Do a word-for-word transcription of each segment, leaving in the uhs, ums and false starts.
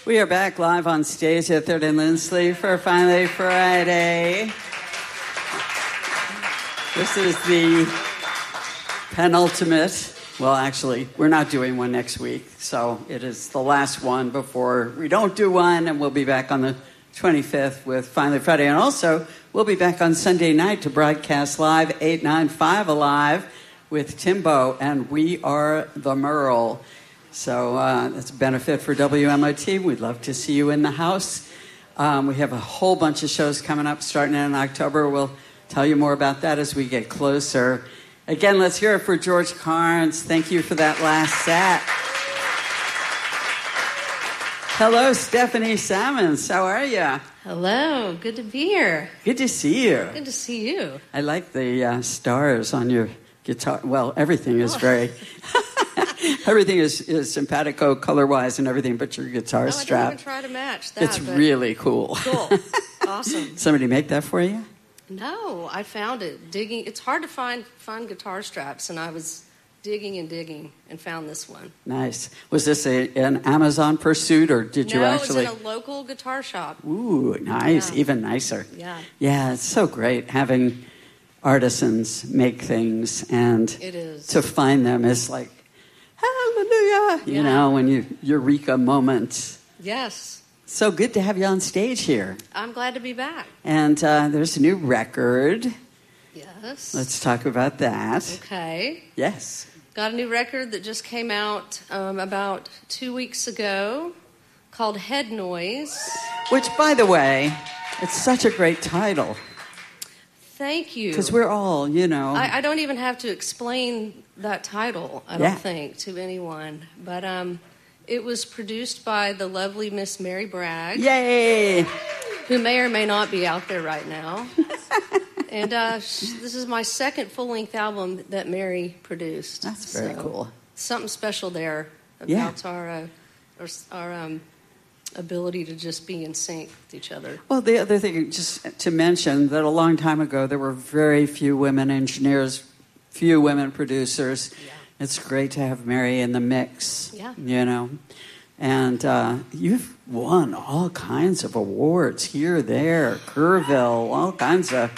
We are back live on stage at Third and Lindsley for Finally Friday. This is the penultimate. Well, actually, we're not doing one next week, so it is the last one before we don't do one, and we'll be back on the twenty-fifth with Finally Friday. And also, we'll be back on Sunday night to broadcast live eight ninety-five Alive with Timbo, and we are the Merle. So uh, that's a benefit for W M O T. We'd love to see you in the house. Um, we have a whole bunch of shows coming up starting in October. We'll tell you more about that as we get closer. Again, let's hear it for George Carnes. Thank you for that last set. Hello, Stephanie Salmons. How are you? Hello. Good to be here. Good to see you. Good to see you. I like the uh, stars on your guitar. Well, everything is very... Everything is, is simpatico color-wise and everything, but your guitar no, strap. I didn't even try to match that. It's really cool. Cool. Awesome. Somebody make that for you? No, I found it. Digging. It's hard to find fun guitar straps, and I was digging and digging and found this one. Nice. Was this a, an Amazon pursuit, or did no, you actually... No, it was in a local guitar shop. Ooh, nice. Yeah. Even nicer. Yeah. Yeah, it's so great having artisans make things, and it is. To find them is like, hallelujah, you yeah. know, when you eureka moment. Yes. So good to have you on stage here. I'm glad to be back. And uh, there's a new record. Yes. Let's talk about that. Okay. Yes. Got a new record that just came out um, about two weeks ago called Head Noise. Which, by the way, it's such a great title. Thank you. Because we're all, you know... I, I don't even have to explain that title, I don't yeah. think, to anyone. But um, it was produced by the lovely Miss Mary Bragg. Yay! Who may or may not be out there right now. And uh, sh- this is my second full-length album that Mary produced. That's very so, cool. Something special there about yeah. our, uh, our, our um, ability to just be in sync with each other. Well, the other thing, just to mention, that a long time ago there were very few women engineers, few women producers. Yeah. It's great to have Mary in the mix, yeah. you know. And uh, you've won all kinds of awards here, there, Kerrville, all kinds of...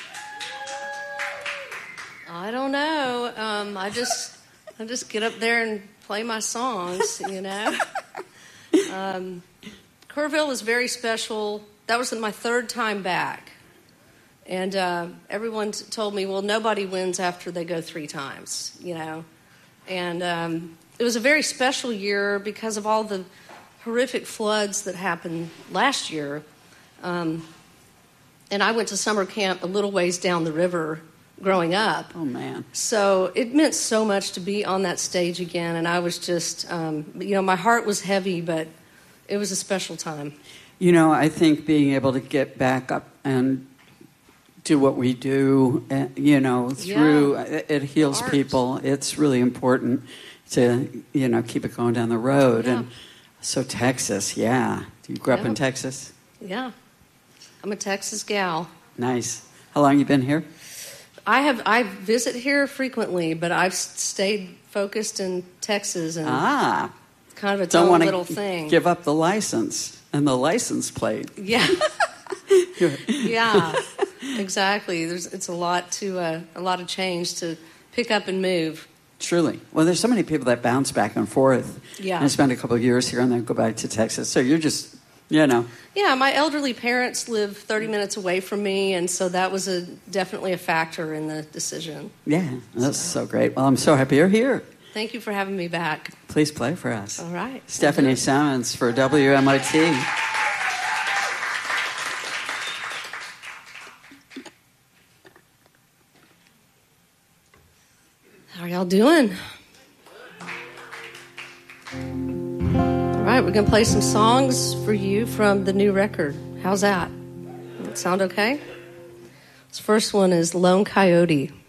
I don't know. Um, I just I just get up there and play my songs, you know. um, Kerrville was very special. That was my third time back. And uh, everyone t- told me, well, nobody wins after they go three times, you know. And um, it was a very special year because of all the horrific floods that happened last year. Um, and I went to summer camp a little ways down the river growing up. Oh, man. So it meant so much to be on that stage again. And I was just, um, you know, my heart was heavy, but it was a special time. You know, I think being able to get back up and do what we do, uh, you know, through, yeah. it, it heals Art. people. It's really important to, you know, keep it going down the road. Yeah. And so Texas, yeah. You grew up yeah. in Texas? Yeah. I'm a Texas gal. Nice. How long you been here? I have. I visit here frequently, but I've stayed focused in Texas, and ah, it's kind of its don't own want little to thing. Give up the license and the license plate. Yeah, yeah, exactly. There's it's a lot to uh, a lot of change to pick up and move. Truly. Well, there's so many people that bounce back and forth. Yeah, and spend a couple of years here and then go back to Texas. So you're just, you know. Yeah, my elderly parents live thirty minutes away from me, and so that was a definitely a factor in the decision. Yeah, that's so, so great. Well, I'm so happy you're here. Thank you for having me back. Please play for us. All right. Stephanie Salmons for W M O T. How are y'all doing? All right, we're going to play some songs for you from the new record. How's that? Does that sound okay? This first one is Lone Coyote.